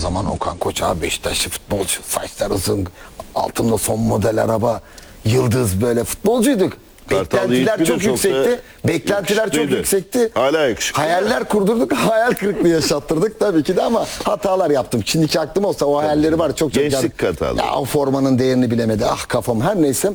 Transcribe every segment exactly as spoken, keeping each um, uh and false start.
zaman Okan Koç abi, Beşiktaşlı futbolcu. Saçlar uzun, altında son model araba. Yıldız, böyle futbolcuyduk. Beklentiler çok yüksekti. Beklentiler çok yüksekti. Hala yakışıklı. Hayaller kurdurduk, hayal kırıklığı yaşattırdık tabii ki de, ama hatalar yaptım. Şimdiki aklım olsa o hayalleri var çok çok. Gençlik hataları. Ya o formanın değerini bilemedi. Ah kafam, her neyse.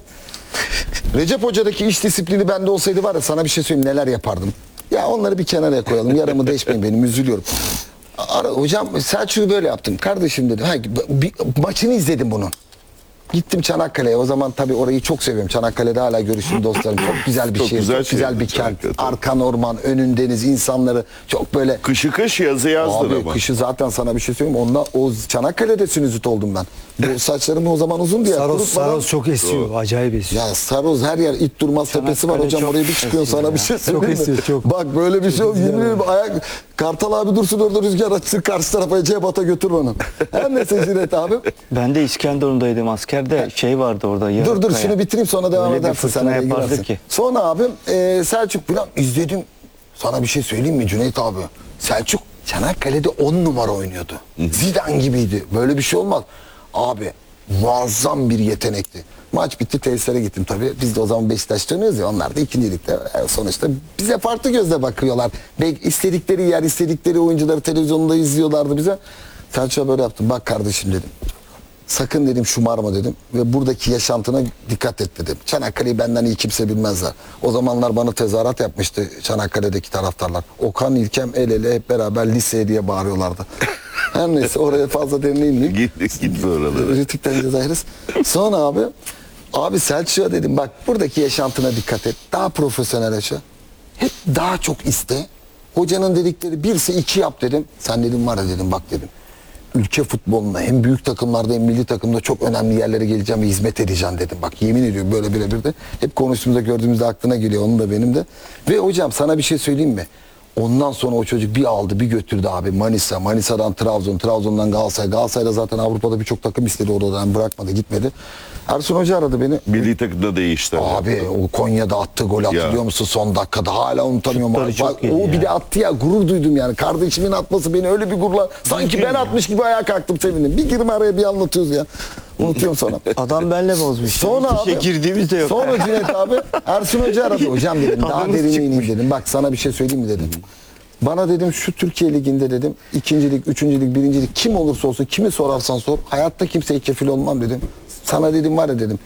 Recep Hoca'daki iş disiplini bende olsaydı var ya, sana bir şey söyleyeyim, neler yapardım. Ya onları bir kenara koyalım. Yaramı deşmeyin benim, üzülüyorum. Ara, hocam Selçuk'u böyle yaptım. Kardeşim dedi. Ha, bir, maçını izledim bunun. Gittim Çanakkale'ye. O zaman tabii orayı çok seviyorum. Çanakkale'de hala görüşüm dostlarım. Çok güzel bir Çok şehir. güzel Çok güzel şehir, bir kent. Çanakkale. Arkan orman, önün deniz, insanları çok böyle. Kışı kış, yazı yazdır Abi ama. kışı zaten sana bir şey söyleyeyim. Ondan o Çanakkale'de sinüzit oldum ben. Bu saçlarım o zaman uzun diye. Saros, Saros çok esiyor. Doğru. Acayip esiyor. Ya Saroz her yer, it durmaz tepesi var hocam, oraya bir çıkıyorsun sana bir şey söyleyeyim mi? esiyor, çok. Bak böyle bir şey yok. Yemin ederim ayak, Kartal abi dursun orada, rüzgar açsın karşı tarafa, Cebat'a götür bana. Her neyse Zinet abi. Ben de İskenderun'daydım askerde, şey vardı orada. Dur dur Yarıkkaya. şunu bitireyim, sonra devam Öyle bir edersin. fırtına Sen oraya yapardık girersin. ki. Sonra abim e, Selçuk falan izledim. Sana bir şey söyleyeyim mi Cüneyt abi? Selçuk Çanakkale'de on numara oynuyordu. Zidane gibiydi. Böyle bir şey olmaz. Abi muazzam bir yetenekti. Maç bitti, tesislere gittim tabii. Biz de o zaman Beşiktaş dönüyoruz ya, onlar da ikincilikte. Yani sonuçta bize farklı gözle bakıyorlar. Belki istedikleri yer, istedikleri oyuncuları televizyonda izliyorlardı bize. Selçuk'a böyle yaptım. Bak kardeşim dedim. Sakın dedim şımarma dedim ve buradaki yaşantına dikkat et dedim. Çanakkale'yi benden iyi kimse bilmezler. O zamanlar bana tezahürat yapmıştı Çanakkale'deki taraftarlar. Okan, İlkem el ele hep beraber liseye diye bağırıyorlardı. Her neyse oraya fazla derine inmeyeyim. Git, gitme oralara. Rütük'ten cezayiriz. Sonra abi, abi Selçuk'a dedim bak buradaki yaşantına dikkat et. Daha profesyonel yaşa. Hep daha çok iste. Hocanın dedikleri birse iki yap dedim. Sen dedim var ya dedim, bak dedim. Ülke futboluna hem büyük takımlarda hem milli takımda çok önemli yerlere geleceğim ve hizmet edeceğim dedim. Bak yemin ediyorum, böyle birebir de hep konuştuğumuzda gördüğümüzde aklına geliyor, onun da benim de. Ve hocam sana bir şey söyleyeyim mi? Ondan sonra o çocuk bir aldı bir götürdü abi, Manisa, Manisa'dan Trabzon, Trabzon'dan Galatasaray. Galatasaray'da zaten Avrupa'da birçok takım istedi, oradan bırakmadı, gitmedi. Ersun Hoca aradı beni. Milli takımda değişti. Abi o Konya'da attığı gol hatırlıyor musun son dakikada? Hala unutamıyorum. Şutları Abi. çok Bak, iyi o ya. bir de attı ya, gurur duydum yani. Kardeşimin atması beni öyle bir gururla, sanki ben atmış gibi ayağa kalktım, sevindim. Bir girme araya bir anlatıyoruz ya. Unutuyorum sonra. Adam benle bozmuş. Sonra Hiçbir abi, şey girdiğimiz de yok. Sonra Cüneyt abi Ersun Hoca aradı. Hocam dedim daha Adamız derine çıkmış. ineyim dedim. Bak sana bir şey söyleyeyim mi dedim. Bana dedim şu Türkiye Ligi'nde dedim ikincilik, üçüncülük, birincilik kim olursa olsun, kimi sorarsan sor, hayatta kimseye kefil olmam dedim. Sana dedim var ya dedim,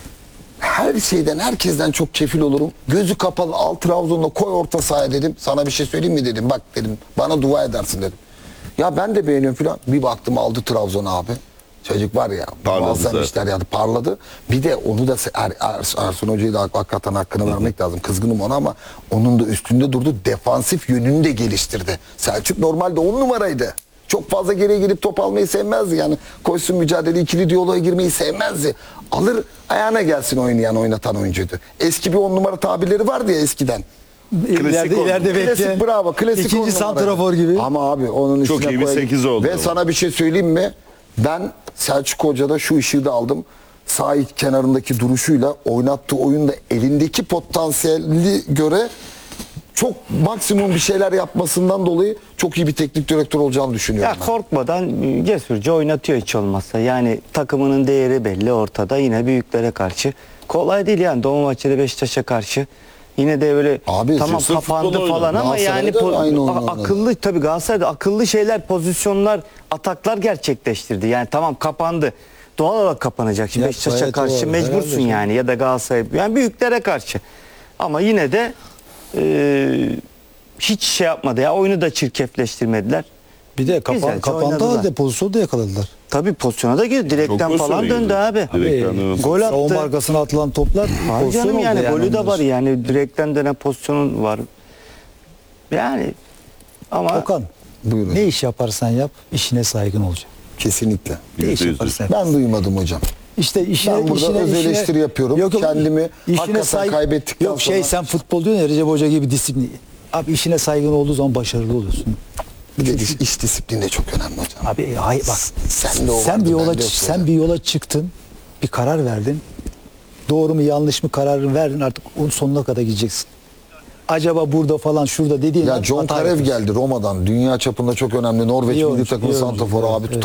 her şeyden, herkesten çok kefil olurum. Gözü kapalı al Trabzon'da koy orta sahaya dedim. Sana bir şey söyleyeyim mi dedim. Bak dedim, bana dua edersin dedim. Ya ben de beğeniyorum falan. Bir baktım aldı Trabzon abi. Çocuk var ya, Parladı muazzam zaten. işler yani, parladı. Bir de onu da er, er, Ersun Hoca'yı da hakikaten hakkını vermek lazım. Kızgınım ona ama onun da üstünde durdu. Defansif yönünü de geliştirdi. Selçuk normalde on numaraydı. Çok fazla geriye girip top almayı sevmezdi yani. Koşsun mücadele, ikili diyaloğa girmeyi sevmezdi. Alır ayağına gelsin oynayan, oynatan oyuncuydu. Eski bir on numara tabirleri vardı ya eskiden. İleride, on- ileride bekle. Klasik bravo. Klasik on İkinci numara. santrafor gibi. Ama abi onun Çok üstüne iyi bir koyayım. sekiz oldu Ve ama. sana bir şey söyleyeyim mi? Ben Selçuk Hoca'da şu ışığı da aldım. Sağ iç kenarındaki duruşuyla oynattığı oyunda elindeki potansiyeli göre çok maksimum bir şeyler yapmasından dolayı çok iyi bir teknik direktör olacağını düşünüyorum. Ya ben. korkmadan cesurca oynatıyor hiç olmazsa. Yani takımının değeri belli ortada. Yine büyüklere karşı. Kolay değil yani Doğu maçları Beşiktaş'a karşı. Yine de böyle Abi, tamam sırf kapandı futbol falan oynadı. ama yani Galatasaray'da da po- aynı a- oyunu oynadı. akıllı tabii Galatasaray'da akıllı şeyler, pozisyonlar, ataklar gerçekleştirdi. Yani tamam kapandı. Doğal olarak kapanacak. Şimdi Ya, Beşiktaş'a gayet karşı doğru. mecbursun Herhalde yani ya da Galatasaray yani büyüklere karşı. Ama yine de e, hiç şey yapmadı ya, oyunu da çirkefleştirmediler. Bir de kapan, Güzelce kapandı oynadılar. halde pozisyonu da yakaladılar. Tabii pozisyona da girdi. Direkten Çok falan pozisyona döndü girdi. abi. Direkten Abi, döndü. Gol Savunma attı. arkasına atılan toplar Var pozisyon canım oldu yani, golü de onlar. var yani direkten dönen pozisyonun var. Yani ama Okan, Buyurun. ne iş yaparsan yap işine saygın olacak. Kesinlikle. Ne iş Yüzde yüz. yaparsan yap. Ben duymadım hocam. İşte işine, Ben burada işine, öz işine- eleştiri yapıyorum. Yok, yok, Kendimi işine hakikaten say- kaybettikten Yok şey sonra- sen futbol diyorsun ya, Recep Hoca gibi disiplin. Abi işine saygın olduğu zaman başarılı oluyorsun. Bir de iş, iş disiplini de çok önemli hocam. Abi hayır bak. Sen de o sen vardı, bir yola bende yok sen öyle. bir yola çıktın. Bir karar verdin. Doğru mu yanlış mı kararını verdin, artık onun sonuna kadar gideceksin. Acaba burada falan şurada dediğin Ya an John hata Karev yapıyorsun. geldi Roma'dan. Dünya çapında çok önemli. Norveç İyi milli oyuncu, takımı iyi oyuncu. santraforu Evet, abi. evet.